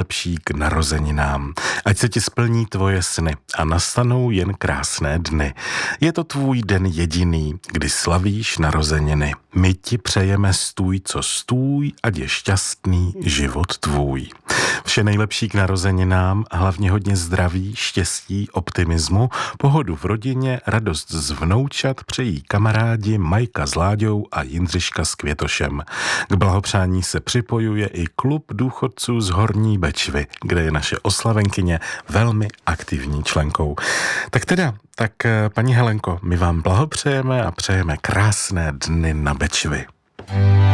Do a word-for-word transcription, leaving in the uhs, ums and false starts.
nejlepší k narozeninám. Ať se ti splní tvoje sny a nastanou jen krásné dny. Je to tvůj den jediný, kdy slavíš narozeniny. My ti přejeme stůj, co stůj, ať je šťastný život tvůj. Vše nejlepší k narozeninám, hlavně hodně zdraví, štěstí, optimismu, pohodu v rodině, radost z vnoučat přejí kamarádi Majka s Láďou a Jindřiška s Květošem. K blahopřání se připojuje i klub důchodců z Horní Bečvy, kde je naše oslavenkyně velmi aktivní členkou. Tak teda, tak paní Helenko, my vám blahopřejeme a přejeme krásné dny na Bečvy.